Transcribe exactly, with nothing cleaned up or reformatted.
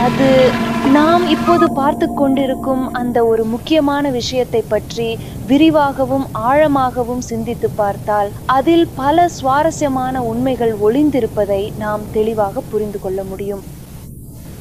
அது நாம் இப்போது பார்த்து கொண்டிருக்கும் அந்த ஒரு முக்கியமான விஷயத்தை பற்றி விரிவாகவும் ஆழமாகவும் சிந்தித்து பார்த்தால் அதில் பல சுவாரஸ்யமான உண்மைகள் ஒளிந்திருப்பதை நாம் தெளிவாக புரிந்து கொள்ள முடியும்.